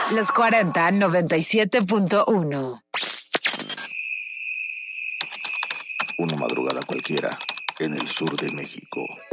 Los 40 97.1. Una madrugada cualquiera en el sur de México.